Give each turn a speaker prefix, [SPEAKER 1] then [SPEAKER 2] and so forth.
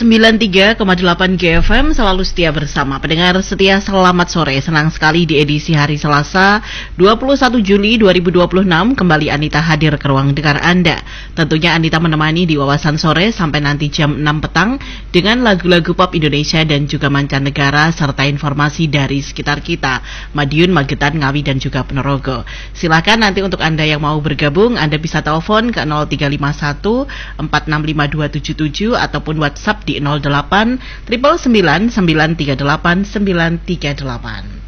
[SPEAKER 1] 93,8 GFM selalu setia bersama. Pendengar setia, selamat sore. Senang sekali di edisi hari Selasa 21 Juli 2026 kembali Anita hadir ke ruang dengar Anda. Tentunya Anita menemani di wawasan sore sampai nanti jam 6 petang dengan lagu-lagu pop Indonesia dan juga mancanegara serta informasi dari sekitar kita, Madiun, Magetan, Ngawi dan juga Ponorogo. Silakan nanti untuk Anda yang mau bergabung, Anda bisa telepon ke 0351 465277 ataupun WhatsApp di 08 999 938 938.